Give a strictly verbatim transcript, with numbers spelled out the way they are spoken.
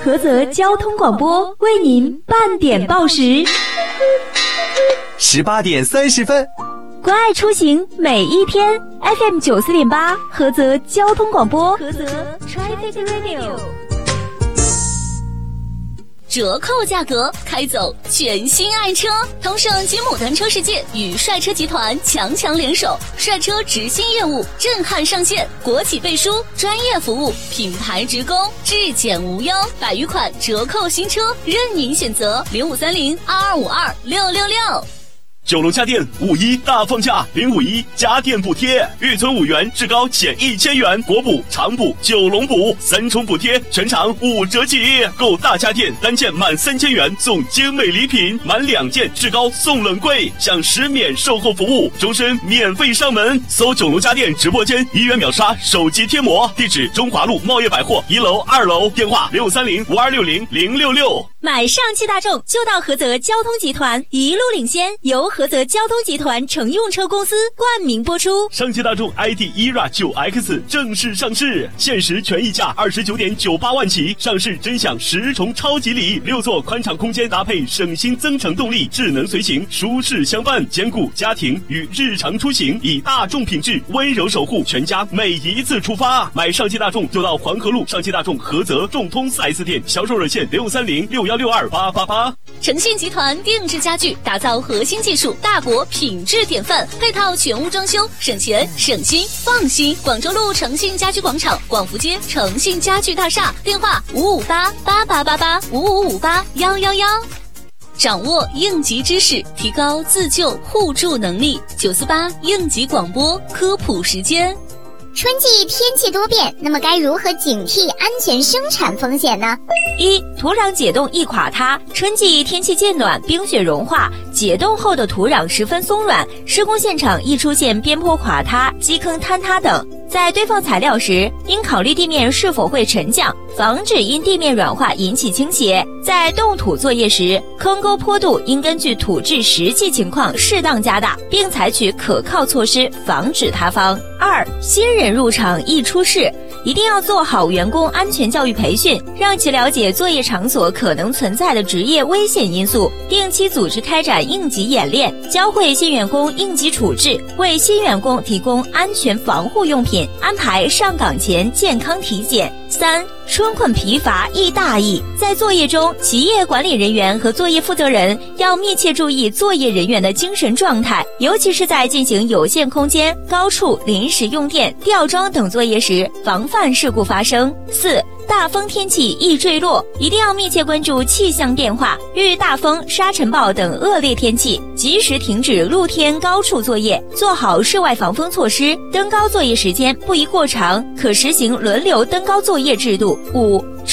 菏泽交通广播为您半点报时。 十八点三十分， 关爱出行每一天 ，F M 九四点八，菏泽交通广播，菏泽 Traffic Radio。 折扣价格，开走全新爱车！同盛吉姆单车世界与帅车集团强强联手，帅车直新业务震撼上线，国企背书，专业服务，品牌直供，质检无忧，百余款折扣新车任您选择，零五三零二二五二六六六。 九龙家电五一大放价，零五一家电补贴，预存五元，至高减一千元，国补、长补、九龙补三重补贴，全场五折起。购大家电单件满三千元送精美礼品，满两件至高送冷柜，享十免售后服务，终身免费上门。搜九龙家电直播间，一元秒杀手机贴膜，地址中华路茂业百货一楼、二楼，电话六三零五二六零零六六。 买上汽大众就到菏泽交通集团，一路领先，由菏泽交通集团乘用车公司冠名播出。 上汽大众 I D E R A 九 X 正式上市，限时权益价二十九点九八万起，上市真享十重超级礼，六座宽敞空间搭配省心增程动力，智能随行，舒适相伴，兼顾家庭与日常出行，以大众品质温柔守护全家每一次出发。买上汽大众就到黄河路上汽大众菏泽众通 四 S 店，销售热线六三零六幺六二八八八。 诚信集团定制家具，打造核心技术大国品质典范，配套全屋装修，省钱省心放心。广州路诚信家居广场，广福街诚信家具大厦，电话五五八八八八八五五五八幺幺幺。掌握应急知识，提高自救互助能力。九四八应急广播科普时间。 春季天气多变，那么该如何警惕安全生产风险呢？ 一、土壤解冻易垮塌。春季天气渐暖，冰雪融化，解冻后的土壤十分松软，施工现场易出现边坡垮塌、基坑坍塌等。在堆放材料时，应考虑地面是否会沉降，防止因地面软化引起倾斜。在动土作业时，坑沟坡度应根据土质实际情况适当加大，并采取可靠措施防止塌方。二、新人入场易出事，一定要做好员工安全教育培训，让其了解作业场所可能存在的职业危险因素，定期组织开展应急演练，教会新员工应急处置，为新员工提供安全防护用品，安排上岗前健康体检。三、春困疲乏易大意，在作业中，企业管理人员和作业负责人要密切注意作业人员的精神状态，尤其是在进行有限空间、高处临时用电、吊装等作业时，防范事故发生。四、大风天气易坠落，一定要密切关注气象变化，遇大风、沙尘暴等恶劣天气，及时停止露天高处作业，做好室外防风措施。登高作业时间不宜过长，可实行轮流登高作业制度。五、